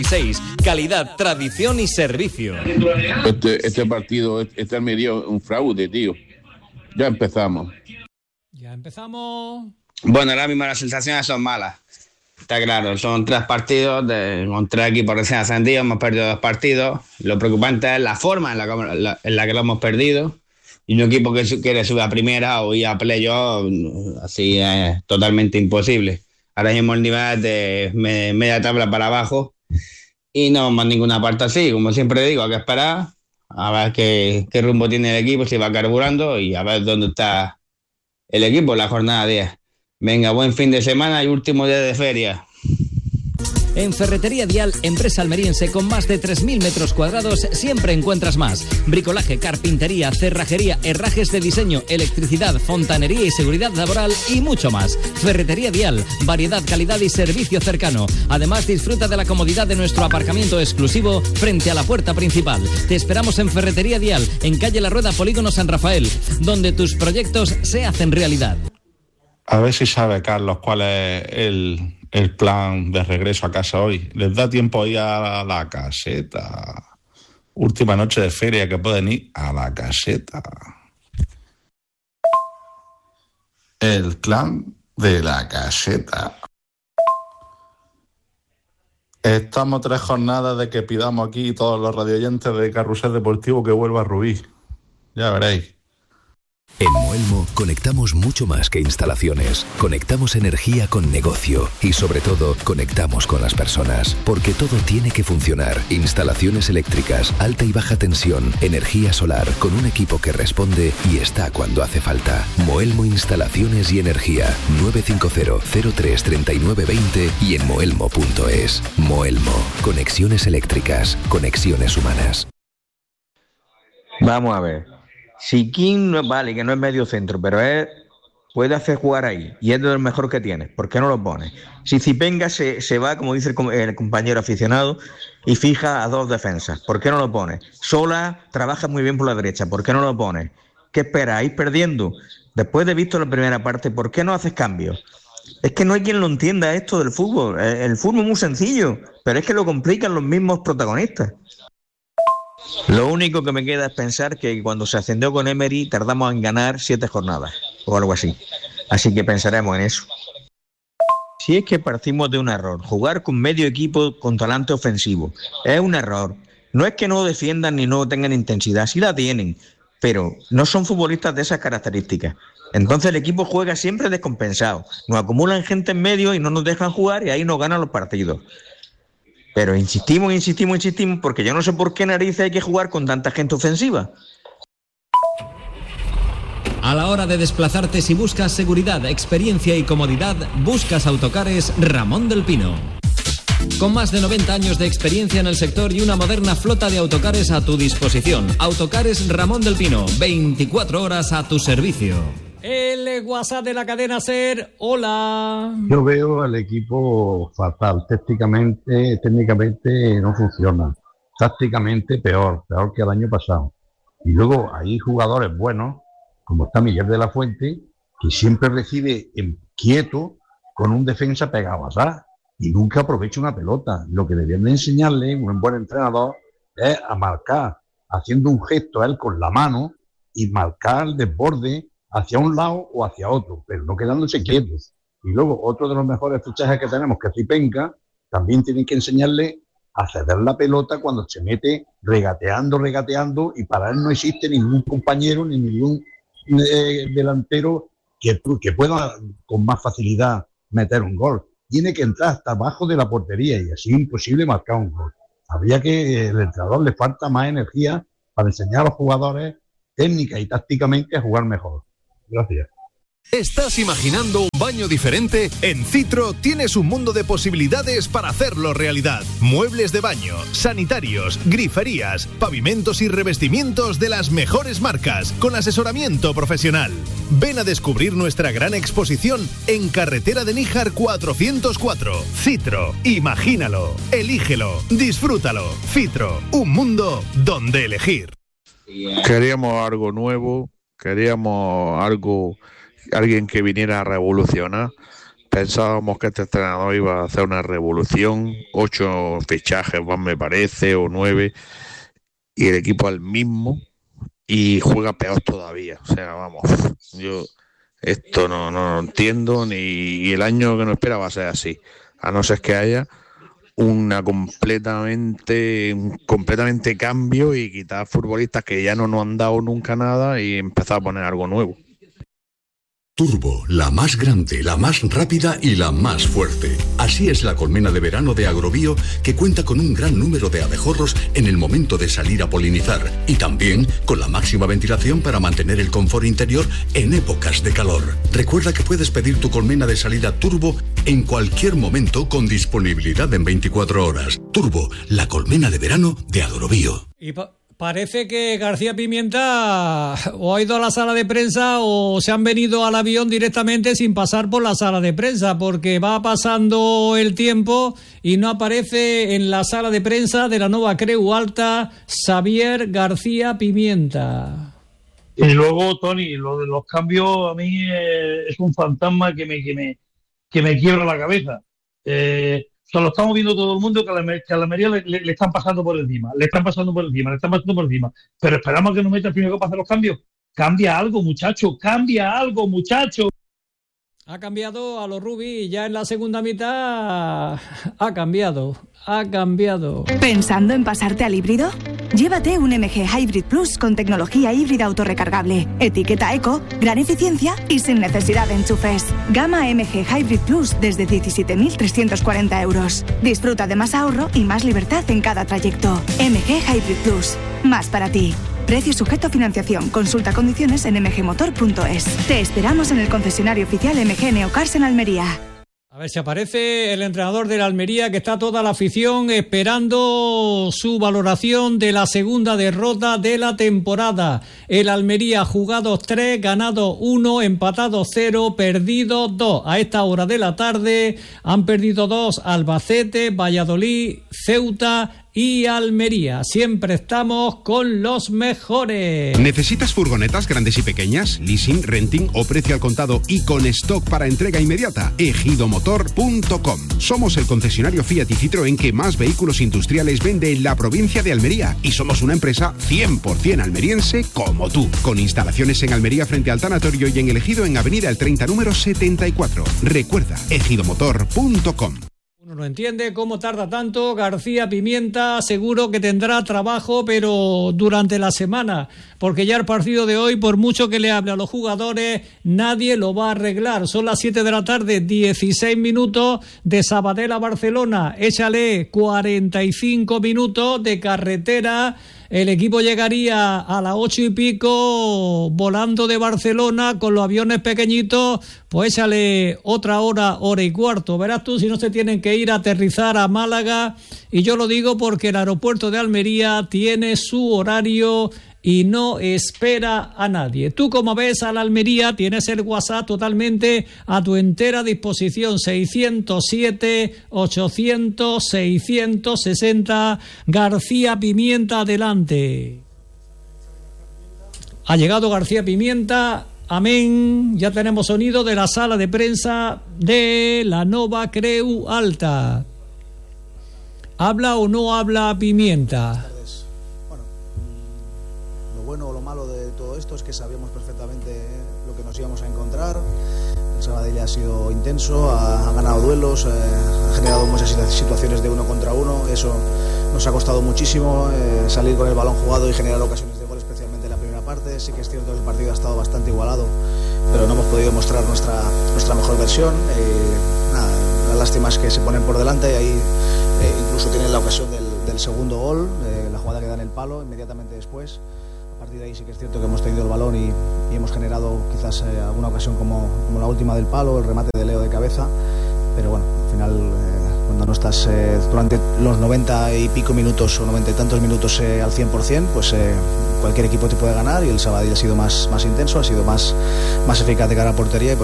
Calidad, tradición y servicio. Este partido, este Almería es un fraude, tío. Ya empezamos. Bueno, ahora mismo las sensaciones son malas. Está claro, son 3 partidos con 3 equipos recién ascendidos. Hemos perdido 2 partidos. Lo preocupante es la forma en la que lo hemos perdido. Y un equipo que quiere subir a primera o ir a playoff, así es totalmente imposible. Ahora mismo el nivel es de media tabla para abajo. Y no vamos a ninguna parte así. Como siempre digo, hay que esperar a ver qué rumbo tiene el equipo, si va carburando y a ver dónde está el equipo en la jornada 10. Venga, buen fin de semana y último día de feria. En Ferretería Dial, empresa almeriense con más de 3.000 metros cuadrados, siempre encuentras más. Bricolaje, carpintería, cerrajería, herrajes de diseño, electricidad, fontanería y seguridad laboral y mucho más. Ferretería Dial, variedad, calidad y servicio cercano. Además, disfruta de la comodidad de nuestro aparcamiento exclusivo frente a la puerta principal. Te esperamos en Ferretería Dial, en calle La Rueda, Polígono San Rafael, donde tus proyectos se hacen realidad. A ver si sabe Carlos cuál es el plan de regreso a casa hoy. ¿Les da tiempo a ir a la caseta? Última noche de feria que pueden ir a la caseta. El clan de la caseta. Estamos 3 jornadas de que pidamos aquí todos los radioyentes de Carrusel Deportivo que vuelva a Rubí. Ya veréis. En Moelmo conectamos mucho más que instalaciones. Conectamos energía con negocio y sobre todo conectamos con las personas. Porque todo tiene que funcionar. Instalaciones eléctricas, alta y baja tensión, energía solar, con un equipo que responde y está cuando hace falta. Moelmo Instalaciones y Energía. 950-03-3920 y en moelmo.es. Moelmo. Conexiones eléctricas. Conexiones humanas. Vamos a ver. Si Kim, vale, que no es medio centro, pero puede hacer jugar ahí y es de lo mejor que tiene, ¿por qué no lo pone? Si Zipenga se va, como dice el compañero aficionado, y fija a 2 defensas, ¿por qué no lo pone? Sola trabaja muy bien por la derecha, ¿por qué no lo pone? ¿Qué espera? ¿Ir perdiendo? Después de visto la primera parte, ¿por qué no haces cambios? Es que no hay quien lo entienda esto del fútbol. El fútbol es muy sencillo, pero es que lo complican los mismos protagonistas. Lo único que me queda es pensar que cuando se ascendió con Emery tardamos en ganar 7 jornadas o algo así. Así que pensaremos en eso. Si es que partimos de un error, jugar con medio equipo con talante ofensivo es un error. No es que no defiendan ni no tengan intensidad, sí la tienen, pero no son futbolistas de esas características. Entonces el equipo juega siempre descompensado. Nos acumulan gente en medio y no nos dejan jugar y ahí nos ganan los partidos. Pero insistimos, porque yo no sé por qué narices hay que jugar con tanta gente ofensiva. A la hora de desplazarte, si buscas seguridad, experiencia y comodidad, buscas Autocares Ramón del Pino. Con más de 90 años de experiencia en el sector y una moderna flota de autocares a tu disposición. Autocares Ramón del Pino, 24 horas a tu servicio. El WhatsApp de la cadena SER, hola. Yo veo al equipo fatal, técnicamente no funciona, tácticamente peor que el año pasado. Y luego hay jugadores buenos, como está Miguel de la Fuente, que siempre recibe quieto con un defensa pegado atrás y nunca aprovecha una pelota. Lo que deberían de enseñarle un buen entrenador es a marcar, haciendo un gesto a él con la mano y marcar el desborde hacia un lado o hacia otro, pero no quedándose quietos. Y luego, otro de los mejores fichajes que tenemos, que es Zipenka, también tienen que enseñarle a ceder la pelota cuando se mete regateando, y para él no existe ningún compañero ni ningún delantero que pueda con más facilidad meter un gol. Tiene que entrar hasta abajo de la portería y así es imposible marcar un gol. Habría que, el entrenador le falta más energía para enseñar a los jugadores técnica y tácticamente a jugar mejor. Gracias. ¿Estás imaginando un baño diferente? En Citro tienes un mundo de posibilidades para hacerlo realidad. Muebles de baño, sanitarios, griferías, pavimentos y revestimientos de las mejores marcas, con asesoramiento profesional. Ven a descubrir nuestra gran exposición en Carretera de Níjar 404. Citro, imagínalo, elígelo, disfrútalo. Citro, un mundo donde elegir. Queríamos algo nuevo, alguien que viniera a revolucionar, pensábamos que este entrenador iba a hacer una revolución, 8 fichajes más me parece, o 9, y el equipo es el mismo y juega peor todavía. O sea, vamos, yo esto no lo entiendo, y el año que nos espera va a ser así, a no ser que haya una completamente cambio y quitar futbolistas que ya no nos han dado nunca nada y empezar a poner algo nuevo. Turbo, la más grande, la más rápida y la más fuerte. Así es la colmena de verano de Agrobio, que cuenta con un gran número de abejorros en el momento de salir a polinizar y también con la máxima ventilación para mantener el confort interior en épocas de calor. Recuerda que puedes pedir tu colmena de salida Turbo en cualquier momento con disponibilidad en 24 horas. Turbo, la colmena de verano de Agrobio. Parece que García Pimienta o ha ido a la sala de prensa o se han venido al avión directamente sin pasar por la sala de prensa, porque va pasando el tiempo y no aparece en la sala de prensa de la Nova Creu Alta Xavier García Pimienta. Y luego, Toni, lo de los cambios a mí es un fantasma que me quiebra la cabeza. O sea, lo estamos viendo todo el mundo, que a la Almería le están pasando por encima. Pero esperamos que nos meta el primero para hacer los cambios. Cambia algo, muchacho. Ha cambiado a los Rubi y ya en la segunda mitad ha cambiado. ¿Pensando en pasarte al híbrido? Llévate un MG Hybrid Plus con tecnología híbrida autorrecargable, etiqueta eco, gran eficiencia y sin necesidad de enchufes. Gama MG Hybrid Plus desde 17.340 euros. Disfruta de más ahorro y más libertad en cada trayecto. MG Hybrid Plus, más para ti. Precio sujeto a financiación. Consulta condiciones en mgmotor.es. Te esperamos en el concesionario oficial MG Neocars en Almería. A ver si aparece el entrenador de la Almería, que está toda la afición esperando su valoración de la segunda derrota de la temporada. El Almería jugados 3, ganados 1, empatados 0, perdidos 2. A esta hora de la tarde han perdido 2 Albacete, Valladolid, Ceuta y Almería. Siempre estamos con los mejores. ¿Necesitas furgonetas grandes y pequeñas? Leasing, renting o precio al contado y con stock para entrega inmediata. ejidomotor.com. Somos el concesionario Fiat y Citroën que más vehículos industriales vende en la provincia de Almería y somos una empresa 100% almeriense como tú. Con instalaciones en Almería frente al tanatorio y en El Ejido en Avenida El 30 número 74. Recuerda, ejidomotor.com. Uno no entiende cómo tarda tanto. García Pimienta seguro que tendrá trabajo, pero durante la semana, porque ya el partido de hoy, por mucho que le hable a los jugadores, nadie lo va a arreglar. Son las 7 de la tarde, 16 minutos de Sabadell a Barcelona. Échale 45 minutos de carretera. El equipo llegaría a las 8 y pico volando de Barcelona con los aviones pequeñitos, pues échale otra hora, hora y cuarto. Verás tú si no se tienen que ir a aterrizar a Málaga. Y yo lo digo porque el aeropuerto de Almería tiene su horario y no espera a nadie. Tú, como ves a la Almería, tienes el WhatsApp totalmente a tu entera disposición. 607-800-660. García Pimienta, adelante. Ha llegado García Pimienta. Amén. Ya tenemos sonido de la sala de prensa de la Nova Creu Alta. ¿Habla o no habla Pimienta? Bueno o lo malo de todo esto es que sabíamos perfectamente lo que nos íbamos a encontrar. El Sabadell ha sido intenso, ha ganado duelos, ha generado muchas situaciones de 1 contra 1. Eso nos ha costado muchísimo, salir con el balón jugado y generar ocasiones de gol, especialmente en la primera parte. Sí que es cierto que el partido ha estado bastante igualado, pero no hemos podido mostrar nuestra mejor versión. La lástima es que se ponen por delante y ahí incluso tienen la ocasión del segundo gol, la jugada que da en el palo inmediatamente después. A partir de ahí sí que es cierto que hemos tenido el balón y hemos generado quizás alguna ocasión como la última del palo, el remate de Leo de cabeza, pero bueno, al final cuando no estás durante los 90 y pico minutos o 90 y tantos minutos al 100%, pues cualquier equipo te puede ganar, y el Sabadell ha sido más intenso, ha sido más eficaz de cara a portería y